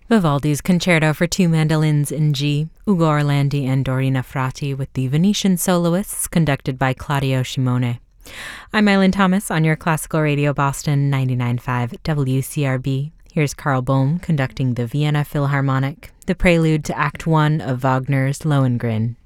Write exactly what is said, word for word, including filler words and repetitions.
Vivaldi's Concerto for Two Mandolins in G, Ugo Orlandi and Dorina Frati with the Venetian Soloists, conducted by Claudio Shimone. I'm Eileen Thomas on your Classical Radio Boston ninety-nine point five W C R B. Here's Karl Böhm conducting the Vienna Philharmonic, the prelude to Act One of Wagner's Lohengrin.